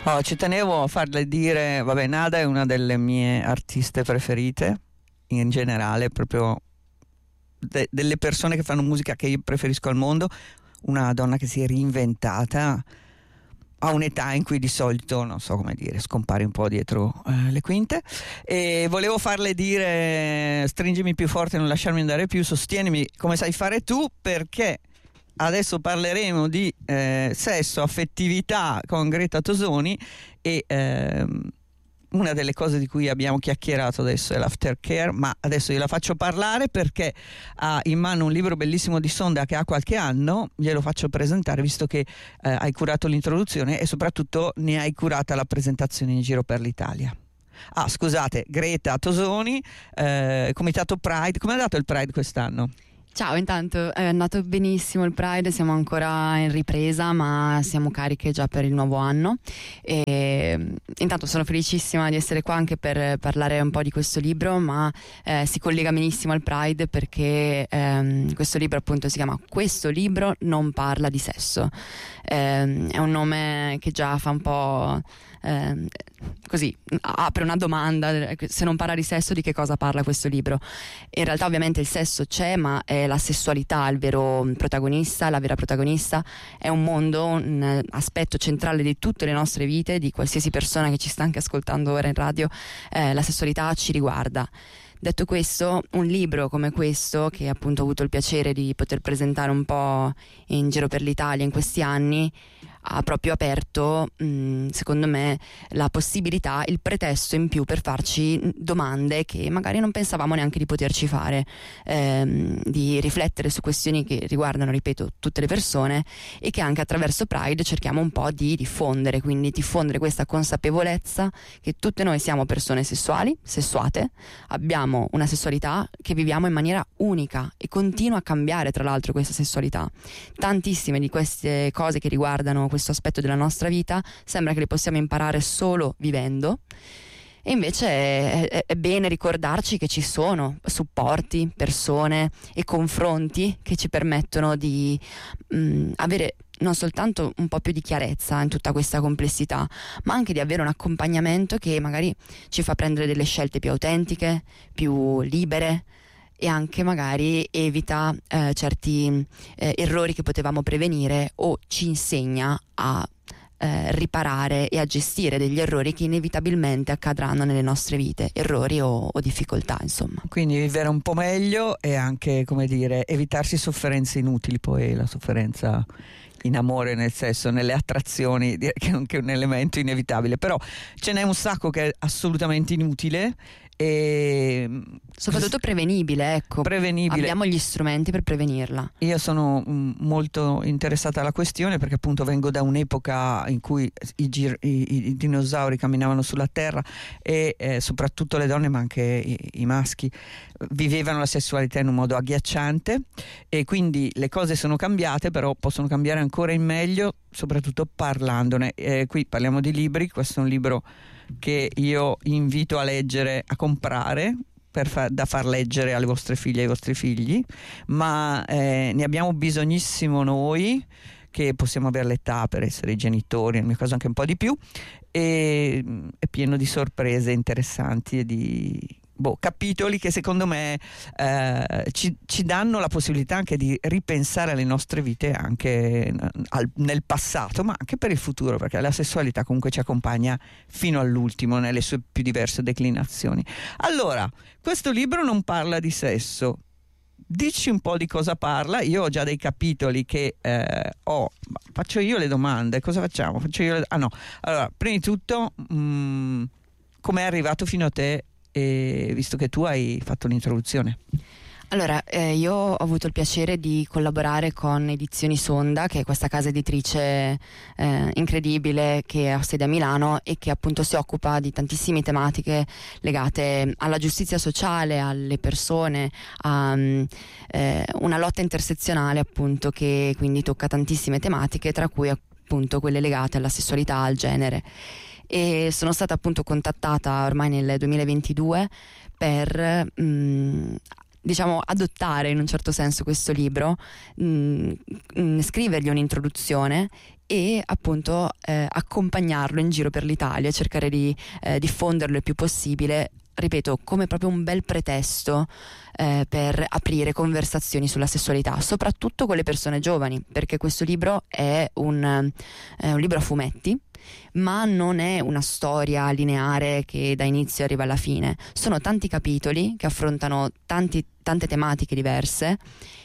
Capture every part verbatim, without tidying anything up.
Oh, ci tenevo a farle dire, vabbè, Nada è una delle mie artiste preferite in generale, proprio de- delle persone che fanno musica che io preferisco al mondo, una donna che si è reinventata a un'età in cui di solito, non so come dire, scompari un po' dietro eh, le quinte, e volevo farle dire: stringimi più forte, non lasciarmi andare più, sostienimi come sai fare tu, perché adesso parleremo di eh, sesso, affettività con Greta Tosoni e ehm, una delle cose di cui abbiamo chiacchierato adesso è l'aftercare, ma adesso io la faccio parlare perché ha in mano un libro bellissimo di Sonda che ha qualche anno, glielo faccio presentare visto che eh, hai curato l'introduzione e soprattutto ne hai curata la presentazione in giro per l'Italia. Ah, scusate, Greta Tosoni, eh, Comitato Pride, come è andato il Pride quest'anno? Ciao, intanto è andato benissimo il Pride, siamo ancora in ripresa ma siamo cariche già per il nuovo anno e intanto sono felicissima di essere qua anche per parlare un po' di questo libro, ma eh, si collega benissimo al Pride perché ehm, questo libro appunto si chiama Questo libro non parla di sesso. Eh, è un nome che già fa un po' eh, così, apre una domanda: se non parla di sesso di che cosa parla questo libro? In realtà ovviamente il sesso c'è, ma è la sessualità il vero protagonista, la vera protagonista. È un mondo, un aspetto centrale di tutte le nostre vite, di qualsiasi persona che ci sta anche ascoltando ora in radio. Eh, la sessualità ci riguarda. Detto questo, un libro come questo, che appunto ho avuto il piacere di poter presentare un po' in giro per l'Italia in questi anni, ha proprio aperto, mh, secondo me, la possibilità, il pretesto in più per farci domande che magari non pensavamo neanche di poterci fare, ehm, di riflettere su questioni che riguardano, ripeto, tutte le persone, e che anche attraverso Pride cerchiamo un po' di diffondere, quindi diffondere questa consapevolezza che tutte noi siamo persone sessuali, sessuate, abbiamo una sessualità che viviamo in maniera unica e continua a cambiare, tra l'altro, questa sessualità. Tantissime di queste cose che riguardano questo aspetto della nostra vita sembra che le possiamo imparare solo vivendo, e invece è, è, è bene ricordarci che ci sono supporti, persone e confronti che ci permettono di mh, avere non soltanto un po' più di chiarezza in tutta questa complessità, ma anche di avere un accompagnamento che magari ci fa prendere delle scelte più autentiche, più libere, e anche magari evita eh, certi eh, errori che potevamo prevenire, o ci insegna a eh, riparare e a gestire degli errori che inevitabilmente accadranno nelle nostre vite, errori o, o difficoltà, insomma. Quindi vivere un po' meglio e anche, come dire, evitarsi sofferenze inutili. Poi la sofferenza in amore, nel sesso, nelle attrazioni, direi che è anche un elemento inevitabile, però ce n'è un sacco che è assolutamente inutile e soprattutto prevenibile, ecco. Prevenibile. Abbiamo gli strumenti per prevenirla. Io sono mh, molto interessata alla questione perché appunto vengo da un'epoca in cui i, gir- i, i dinosauri camminavano sulla terra e eh, soprattutto le donne, ma anche i, i maschi, vivevano la sessualità in un modo agghiacciante, e quindi le cose sono cambiate, però possono cambiare ancora in meglio, soprattutto parlandone. Eh, qui parliamo di libri, questo è un libro che io invito a leggere, a comprare, per fa- da far leggere alle vostre figlie e ai vostri figli, ma eh, ne abbiamo bisognissimo noi che possiamo avere l'età per essere i genitori, nel mio caso anche un po' di più, e è pieno di sorprese interessanti e di boh, capitoli che secondo me eh, ci, ci danno la possibilità anche di ripensare alle nostre vite anche al, nel passato, ma anche per il futuro, perché la sessualità comunque ci accompagna fino all'ultimo nelle sue più diverse declinazioni. Allora, questo libro non parla di sesso. Dici un po' di cosa parla. Io ho già dei capitoli che eh, ho. Faccio io le domande. Cosa facciamo? Faccio io le... Ah no. Allora, prima di tutto, mh, come è arrivato fino a te? E visto che tu hai fatto l'introduzione. Allora, eh, io ho avuto il piacere di collaborare con Edizioni Sonda, che è questa casa editrice eh, incredibile che ha sede a Milano e che appunto si occupa di tantissime tematiche legate alla giustizia sociale, alle persone, a um, eh, una lotta intersezionale appunto, che quindi tocca tantissime tematiche, tra cui appunto quelle legate alla sessualità, al genere. E sono stata appunto contattata ormai nel duemilaventidue per mh, diciamo adottare in un certo senso questo libro, mh, mh, scrivergli un'introduzione e appunto eh, accompagnarlo in giro per l'Italia, cercare di eh, diffonderlo il più possibile, ripeto, come proprio un bel pretesto eh, per aprire conversazioni sulla sessualità, soprattutto con le persone giovani, perché questo libro è un, è un libro a fumetti, ma non è una storia lineare che da inizio arriva alla fine. Sono tanti capitoli che affrontano tanti, tante tematiche diverse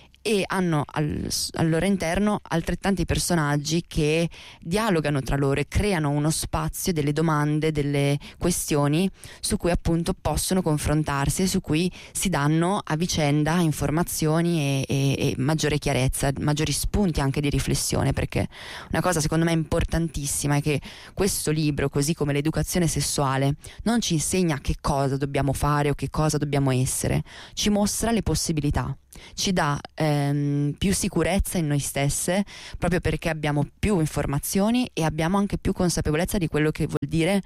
e hanno al, al loro interno altrettanti personaggi che dialogano tra loro e creano uno spazio, delle domande, delle questioni su cui appunto possono confrontarsi e su cui si danno a vicenda informazioni e, e, e maggiore chiarezza, maggiori spunti anche di riflessione, perché una cosa secondo me importantissima è che questo libro, così come l'educazione sessuale, non ci insegna che cosa dobbiamo fare o che cosa dobbiamo essere, ci mostra le possibilità, ci dà ehm, più sicurezza in noi stesse, proprio perché abbiamo più informazioni e abbiamo anche più consapevolezza di quello che vuol dire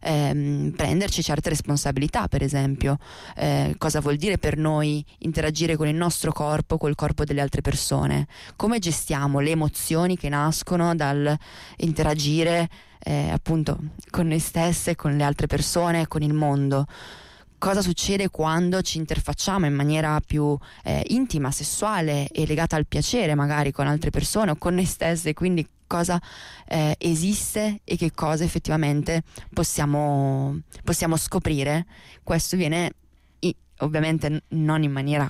ehm, prenderci certe responsabilità. Per esempio, eh, cosa vuol dire per noi interagire con il nostro corpo, col corpo delle altre persone, come gestiamo le emozioni che nascono dal interagire eh, appunto con noi stesse, con le altre persone, con il mondo. Cosa succede quando ci interfacciamo in maniera più eh, intima, sessuale e legata al piacere magari con altre persone o con noi stesse, quindi cosa eh, esiste e che cosa effettivamente possiamo, possiamo scoprire. Questo viene i- ovviamente non in maniera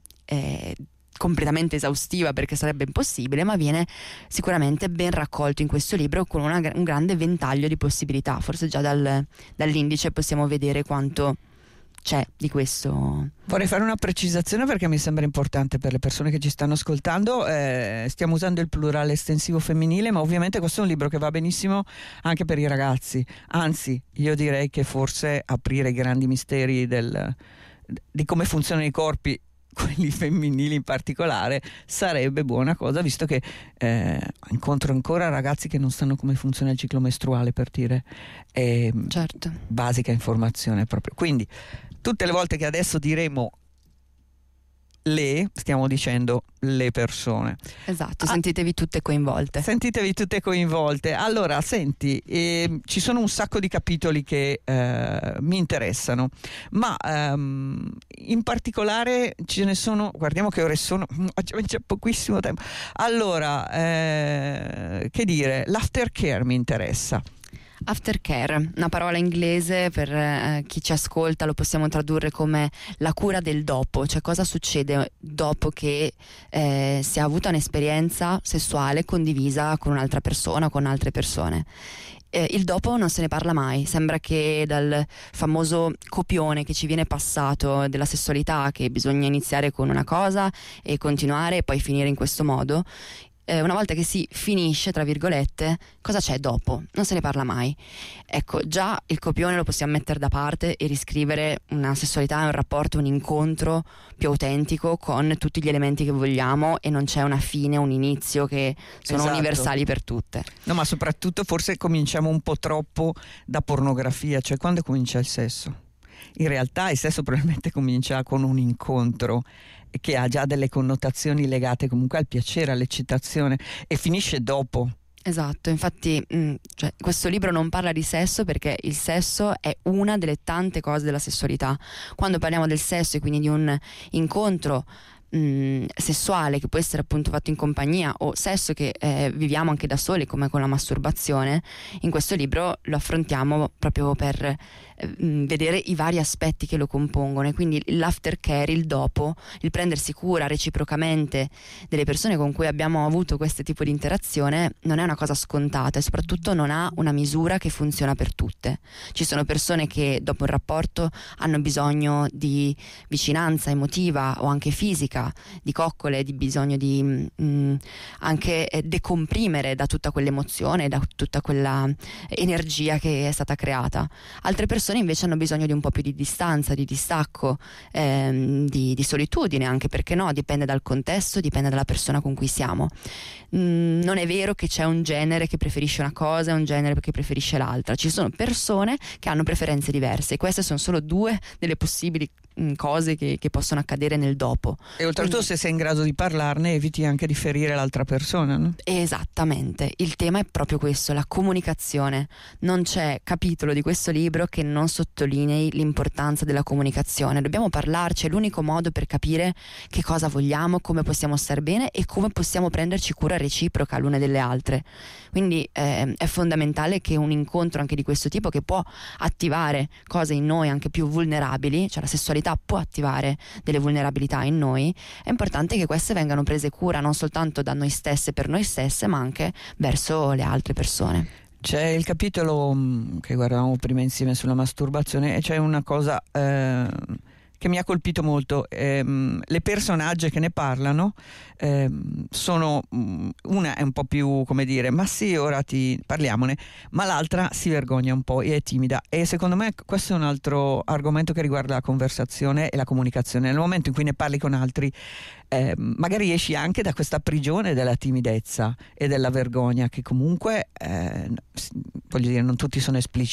eh, completamente esaustiva, perché sarebbe impossibile, ma viene sicuramente ben raccolto in questo libro con una, un grande ventaglio di possibilità. Forse già dal, dall'indice possiamo vedere quanto c'è di questo. Vorrei fare una precisazione perché mi sembra importante per le persone che ci stanno ascoltando. Eh, stiamo usando il plurale estensivo femminile, ma ovviamente questo è un libro che va benissimo anche per i ragazzi. Anzi, io direi che forse aprire i grandi misteri del, di come funzionano i corpi, quelli femminili in particolare, sarebbe buona cosa, visto che eh, incontro ancora ragazzi che non sanno come funziona il ciclo mestruale, per dire. È certo. Basica informazione proprio. Quindi tutte le volte che adesso diremo le, stiamo dicendo le persone. Esatto, ah, sentitevi tutte coinvolte. Sentitevi tutte coinvolte. Allora, senti, eh, ci sono un sacco di capitoli che eh, mi interessano, ma ehm, in particolare ce ne sono, guardiamo che ore sono, c'è pochissimo tempo. Allora, eh, che dire, l'aftercare mi interessa. Aftercare, una parola inglese, per eh, chi ci ascolta lo possiamo tradurre come la cura del dopo, cioè cosa succede dopo che eh, si è avuta un'esperienza sessuale condivisa con un'altra persona o con altre persone. Eh, il dopo non se ne parla mai, sembra che dal famoso copione che ci viene passato della sessualità, che bisogna iniziare con una cosa e continuare e poi finire in questo modo. Eh, una volta che si finisce, tra virgolette, cosa c'è dopo? Non se ne parla mai. Ecco, già il copione lo possiamo mettere da parte e riscrivere una sessualità, un rapporto, un incontro più autentico con tutti gli elementi che vogliamo, e non c'è una fine, un inizio che sono esatto. universali per tutte. No, ma soprattutto forse cominciamo un po' troppo da pornografia, cioè quando comincia il sesso? In realtà il sesso probabilmente comincia con un incontro che ha già delle connotazioni legate comunque al piacere, all'eccitazione, e finisce dopo. Esatto, infatti mh, cioè, questo libro non parla di sesso perché il sesso è una delle tante cose della sessualità. Quando parliamo del sesso e quindi di un incontro mh, sessuale che può essere appunto fatto in compagnia, o sesso che eh, viviamo anche da soli, come con la masturbazione, in questo libro lo affrontiamo proprio per eh, vedere i vari aspetti che lo compongono, e quindi l'aftercare, il dopo, il prendersi cura reciprocamente delle persone con cui abbiamo avuto questo tipo di interazione non è una cosa scontata, e soprattutto non ha una misura che funziona per tutte. Ci sono persone che dopo un rapporto hanno bisogno di vicinanza emotiva o anche fisica, di coccole, di bisogno di mh, anche eh, decomprimere da tutta quell'emozione, da tutta quella energia che è stata creata. Altre persone invece hanno bisogno di un po' più di distanza, di distacco, ehm, di, di solitudine, anche perché no, dipende dal contesto, dipende dalla persona con cui siamo. Mm, non è vero che c'è un genere che preferisce una cosa e un genere che preferisce l'altra. Ci sono persone che hanno preferenze diverse, e queste sono solo due delle possibili mh, cose che, che possono accadere nel dopo. E oltretutto, Quindi, se sei in grado di parlarne, eviti anche di ferire l'altra persona, no? esattamente, il tema è proprio questo, la comunicazione. Non c'è capitolo di questo libro che non sottolinei l'importanza della comunicazione. Dobbiamo parlarci, è l'unico modo per capire che cosa vogliamo, come possiamo star bene e come possiamo prenderci cura reciproca l'une delle altre. Quindi eh, è fondamentale che un incontro anche di questo tipo, che può attivare cose in noi anche più vulnerabili, cioè la sessualità può attivare delle vulnerabilità in noi, è importante che queste vengano prese cura non soltanto da noi stesse per noi stesse, ma anche verso le altre persone. C'è il capitolo mh, che guardavamo prima insieme sulla masturbazione, e c'è una cosa eh, che mi ha colpito molto. Ehm, le personaggi che ne parlano ehm, sono mh, una è un po' più, come dire, ma sì, ora ti parliamone, ma l'altra si vergogna un po' e è timida, e secondo me questo è un altro argomento che riguarda la conversazione e la comunicazione. Nel momento in cui ne parli con altri, eh, magari esci anche da questa prigione della timidezza e della vergogna, che comunque eh, voglio dire, non tutti sono espliciti